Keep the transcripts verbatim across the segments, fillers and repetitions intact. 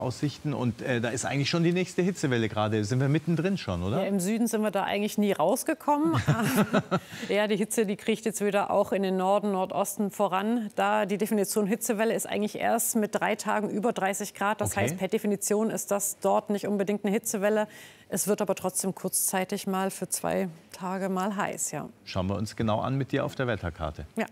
Aussichten und äh, da ist eigentlich schon die nächste Hitzewelle gerade. Sind wir mittendrin schon, oder? Ja, im Süden sind wir da eigentlich nie rausgekommen. Ja, die Hitze, die kriecht jetzt wieder auch in den Norden, Nordosten voran. Da die Definition Hitzewelle ist eigentlich erst mit drei Tagen über dreißig Grad. Das Okay. heißt, per Definition ist das dort nicht unbedingt eine Hitzewelle. Es wird aber trotzdem kurzzeitig mal für zwei Tage mal heiß, ja. Schauen wir uns genau an mit dir auf der Wetterkarte. Ja.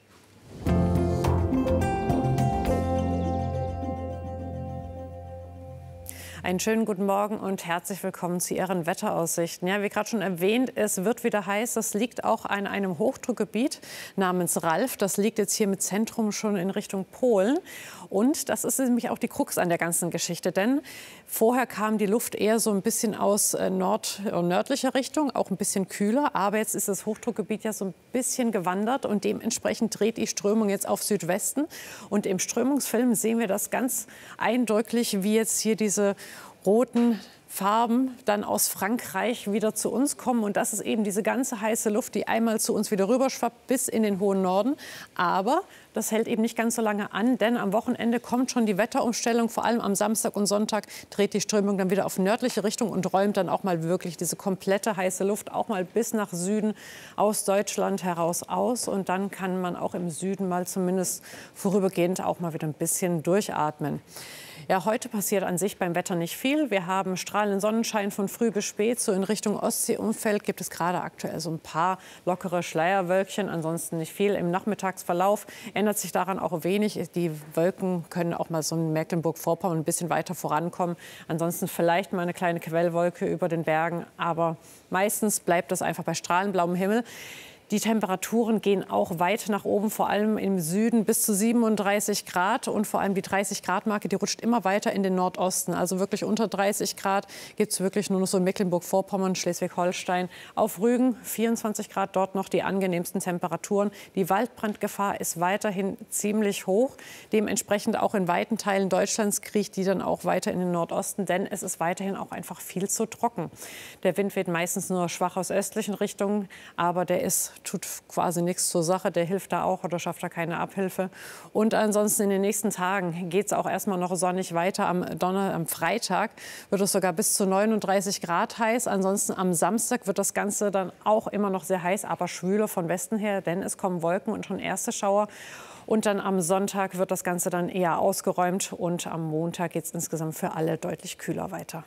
Einen schönen guten Morgen und herzlich willkommen zu Ihren Wetteraussichten. Ja, wie gerade schon erwähnt, es wird wieder heiß. Das liegt auch an einem Hochdruckgebiet namens Ralf. Das liegt jetzt hier mit Zentrum schon in Richtung Polen. Und das ist nämlich auch die Krux an der ganzen Geschichte. Denn vorher kam die Luft eher so ein bisschen aus nord nördlicher Richtung, auch ein bisschen kühler. Aber jetzt ist das Hochdruckgebiet ja so ein bisschen gewandert und dementsprechend dreht die Strömung jetzt auf Südwesten. Und im Strömungsfilm sehen wir das ganz eindrücklich, wie jetzt hier diese roten Farben dann aus Frankreich wieder zu uns kommen. Und das ist eben diese ganze heiße Luft, die einmal zu uns wieder rüberschwappt bis in den hohen Norden. Aber das hält eben nicht ganz so lange an, denn am Wochenende kommt schon die Wetterumstellung. Vor allem am Samstag und Sonntag dreht die Strömung dann wieder auf nördliche Richtung und räumt dann auch mal wirklich diese komplette heiße Luft auch mal bis nach Süden aus Deutschland heraus aus. Und dann kann man auch im Süden mal zumindest vorübergehend auch mal wieder ein bisschen durchatmen. Ja, heute passiert an sich beim Wetter nicht viel. Wir haben strahlenden Sonnenschein von früh bis spät. So in Richtung Ostseeumfeld gibt es gerade aktuell so ein paar lockere Schleierwölkchen. Ansonsten nicht viel. Im Nachmittagsverlauf ändert sich daran auch wenig. Die Wolken können auch mal so in Mecklenburg-Vorpommern ein bisschen weiter vorankommen. Ansonsten vielleicht mal eine kleine Quellwolke über den Bergen. Aber meistens bleibt das einfach bei strahlend blauem Himmel. Die Temperaturen gehen auch weit nach oben, vor allem im Süden bis zu siebenunddreißig Grad. Und vor allem die dreißig Grad Marke, die rutscht immer weiter in den Nordosten. Also wirklich unter dreißig Grad gibt es wirklich nur noch so in Mecklenburg-Vorpommern, Schleswig-Holstein. Auf Rügen vierundzwanzig Grad, dort noch die angenehmsten Temperaturen. Die Waldbrandgefahr ist weiterhin ziemlich hoch. Dementsprechend auch in weiten Teilen Deutschlands kriecht die dann auch weiter in den Nordosten. Denn es ist weiterhin auch einfach viel zu trocken. Der Wind weht meistens nur schwach aus östlichen Richtungen, aber der ist tut quasi nichts zur Sache, der hilft da auch oder schafft da keine Abhilfe. Und ansonsten in den nächsten Tagen geht es auch erstmal noch sonnig weiter. Am, Donner am Freitag wird es sogar bis zu neununddreißig Grad heiß. Ansonsten am Samstag wird das Ganze dann auch immer noch sehr heiß, aber schwüler von Westen her, denn es kommen Wolken und schon erste Schauer. Und dann am Sonntag wird das Ganze dann eher ausgeräumt und am Montag geht es insgesamt für alle deutlich kühler weiter.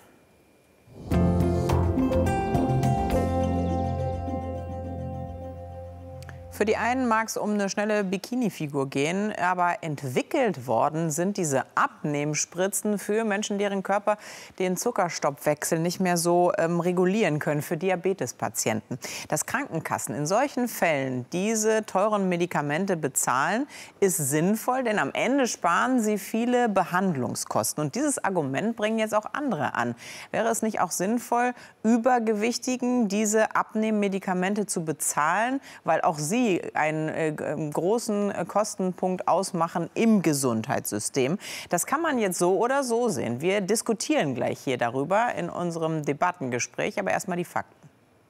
Für die einen mag es um eine schnelle Bikini-Figur gehen, aber entwickelt worden sind diese Abnehmspritzen für Menschen, deren Körper den Zuckerstoffwechsel nicht mehr so ähm, regulieren können, für Diabetespatienten. Dass Krankenkassen in solchen Fällen diese teuren Medikamente bezahlen, ist sinnvoll, denn am Ende sparen sie viele Behandlungskosten. Und dieses Argument bringen jetzt auch andere an. Wäre es nicht auch sinnvoll, Übergewichtigen diese Abnehmmedikamente zu bezahlen, weil auch sie einen äh, großen äh, Kostenpunkt ausmachen im Gesundheitssystem. Das kann man jetzt so oder so sehen. Wir diskutieren gleich hier darüber in unserem Debattengespräch, aber erstmal die Fakten.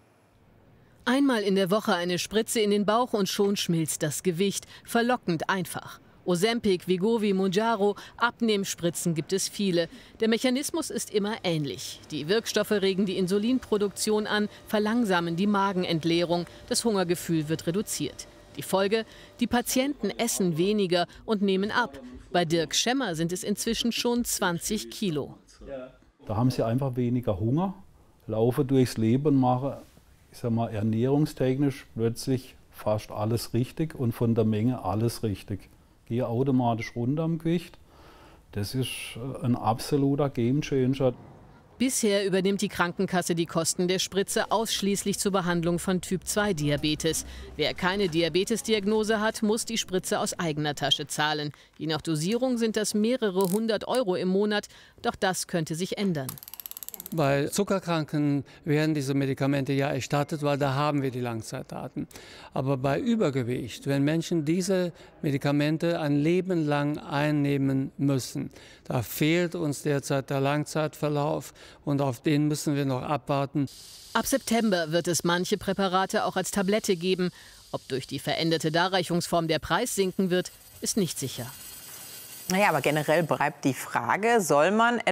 Einmal in der Woche eine Spritze in den Bauch und schon schmilzt das Gewicht. Verlockend einfach. Ozempic, Wegovy, Mounjaro, Abnehmspritzen gibt es viele. Der Mechanismus ist immer ähnlich. Die Wirkstoffe regen die Insulinproduktion an, verlangsamen die Magenentleerung. Das Hungergefühl wird reduziert. Die Folge? Die Patienten essen weniger und nehmen ab. Bei Dirk Schemmer sind es inzwischen schon zwanzig Kilo. Da haben sie einfach weniger Hunger, laufen durchs Leben und machen, ich sag mal, ernährungstechnisch plötzlich fast alles richtig und von der Menge alles richtig. Gehe automatisch runter am Gewicht. Das ist ein absoluter Gamechanger. Bisher übernimmt die Krankenkasse die Kosten der Spritze ausschließlich zur Behandlung von Typ zwei Diabetes. Wer keine Diabetesdiagnose hat, muss die Spritze aus eigener Tasche zahlen. Je nach Dosierung sind das mehrere hundert Euro im Monat. Doch das könnte sich ändern. Bei Zuckerkranken werden diese Medikamente ja erstattet, weil da haben wir die Langzeitdaten. Aber bei Übergewicht, wenn Menschen diese Medikamente ein Leben lang einnehmen müssen, da fehlt uns derzeit der Langzeitverlauf und auf den müssen wir noch abwarten. Ab September wird es manche Präparate auch als Tablette geben. Ob durch die veränderte Darreichungsform der Preis sinken wird, ist nicht sicher. Naja, aber generell bleibt die Frage, soll man